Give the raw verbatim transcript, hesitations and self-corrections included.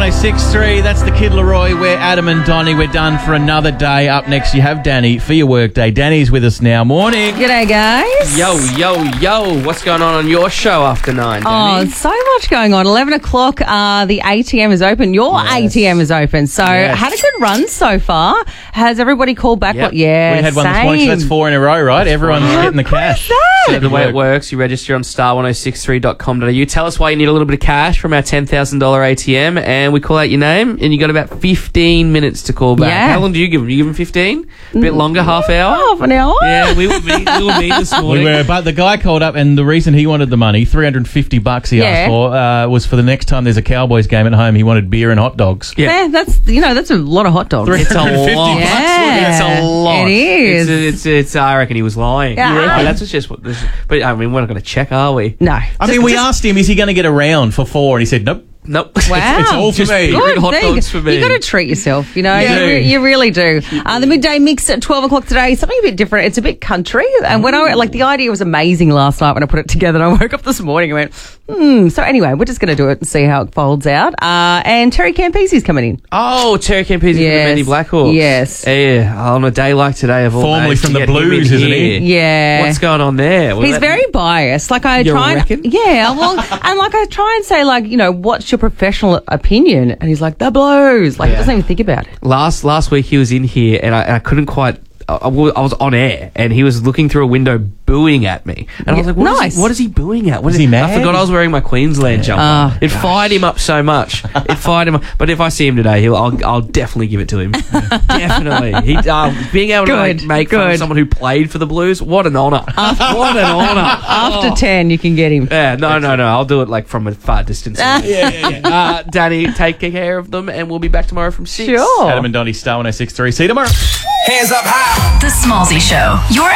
one oh six point three, that's the Kid Leroy. We're Adam and Donnie. We're done for another day. Up next, you have Danny for your work day. Danny's with us now. Morning. G'day, guys. Yo, yo, yo. What's going on on your show after nine, Danny? Oh, so much going on. eleven o'clock, uh, the A T M is open. Your Yes. A T M is open. So, Yes. had a good run so far. Has everybody called back? Yep. What? Yeah, We had one this same. morning, so that's four in a row, right? Everyone's getting the cash. So the way Good it work. works, you register on star one oh six three dot com dot a u. Tell us why you need a little bit of cash from our ten thousand dollars A T M, and we call out your name, and you got about fifteen minutes to call back. Yeah. How long do you give them? You give them fifteen? A bit longer, half hour? Half an hour. Yeah, we were mean, we were mean this We morning. were, but the guy called up, and the reason he wanted the money, three hundred fifty bucks he Yeah. asked for, uh, was for the next time there's a Cowboys game at home. He wanted beer and hot dogs. Yeah. Yeah, that's you know that's a lot of hot dogs. It's a lot. three hundred fifty bucks. Yeah. It's a lot. It is. It's, it's, it's, I reckon he was lying. Yeah. You reckon? That's just what. This, but I mean, we're not going to check, are we? No. I mean, we asked him, is he going to get a round for four? And he said, nope. Nope. Wow. It's all for Just me. beer Good and hot thing. dogs for me. You got to treat yourself, you know. You You, do. re- you really do. Uh, the midday mix at twelve o'clock today, something a bit different. It's a bit country. And when I, like, the idea was amazing last night when I put it together. And I woke up this morning and went, hmm. So anyway, we're just going to do it and see how it folds out. Uh, and Terry Campesi's coming in. Oh, Terry Campese from the Yes. Mandy Blackhawks. Yes. Yeah, on a day like today of all Formerly days from to the get him in Blues, isn't here. he? Yeah. What's going on there? Well, He's that- very biased. Like I You try, reckon? and, yeah. Well, and like I try and say, like you know, what's your professional opinion? And he's like, the Blues. Like he Yeah. doesn't even think about it. Last last week he was in here and I, I couldn't quite. I, I wa- I was on air and he was looking through a window booing at me. And I was Yeah, like, what, nice. is, he, what is he booing at? What Is is he I mad? forgot I was wearing my Queensland jumper. Ah, it fired him up so much. It fired him up. But if I see him today, he'll, I'll, I'll definitely give it to him. Definitely. He, uh, being able to like, Good, make fun of good. someone who played for the Blues, what an honour. What an honour. After Oh. ten, you can get him. Yeah, no, no, no. I'll do it like from a far distance. Ah. yeah, yeah, yeah. Uh, Danny, take care of them, and we'll be back tomorrow from six. Sure. Adam and Donnie, Star one oh six point three. See you tomorrow. Hands up high. The Smallsy Show. Your